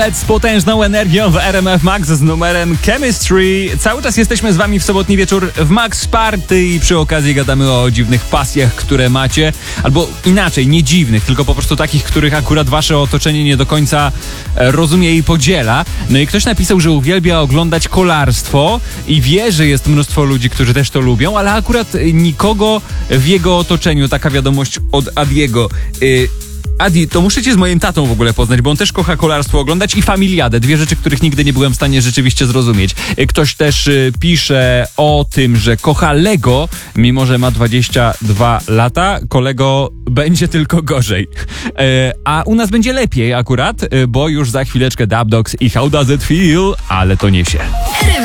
Z potężną energią w RMF Max z numerem Chemistry. Cały czas jesteśmy z wami w sobotni wieczór w Max Party i przy okazji gadamy o dziwnych pasjach, które macie. Albo inaczej, nie dziwnych, tylko po prostu takich, których akurat wasze otoczenie nie do końca rozumie i podziela. No i ktoś napisał, że uwielbia oglądać kolarstwo i wie, że jest mnóstwo ludzi, którzy też to lubią, ale akurat nikogo w jego otoczeniu. Taka wiadomość od Adiego. Adi, to muszę cię z moim tatą w ogóle poznać, bo on też kocha kolarstwo oglądać i familiadę. Dwie rzeczy, których nigdy nie byłem w stanie rzeczywiście zrozumieć. Ktoś też pisze o tym, że kocha Lego, mimo że ma 22 lata. Kolego, będzie tylko gorzej. A u nas będzie lepiej akurat, bo już za chwileczkę Dub Dogs i How Does It Feel, ale to niesie.